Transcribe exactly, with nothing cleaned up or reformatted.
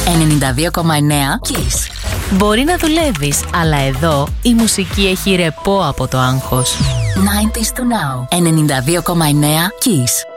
ενενήντα δύο κόμμα εννέα Kiss. Μπορεί να δουλεύεις, αλλά εδώ η μουσική έχει ρεπό από το άγχος. ενενήντα του Now. ενενήντα δύο κόμμα εννέα Kiss.